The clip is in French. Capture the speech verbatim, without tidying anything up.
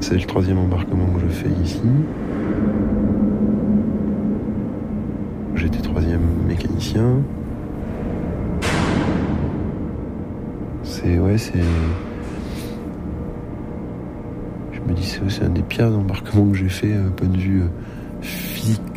C'est le troisième embarquement que je fais ici. J'étais troisième mécanicien. C'est... Ouais, c'est... Je me dis, c'est, c'est un des pires embarquements que j'ai fait, euh, point de vue euh, physique